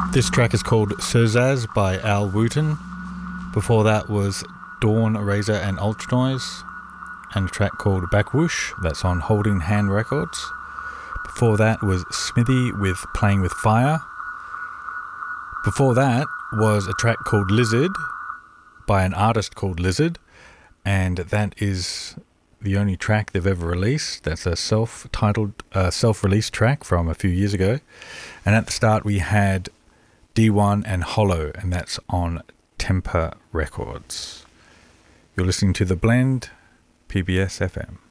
This track is called Surzaz by Al Wooten. Before that was Dawn Razor and Ultra Noise, and a track called Backwoosh, that's on Holding Hand Records. Before that was Smithy with Playing with Fire. Before that was a track called Lizard by an artist called Lizard, and that is the only track they've ever released. That's a self-titled, self-released track from a few years ago. And at the start we had D1 and Hollow, and that's on Temper Records. You're listening to The Blend, PBS FM.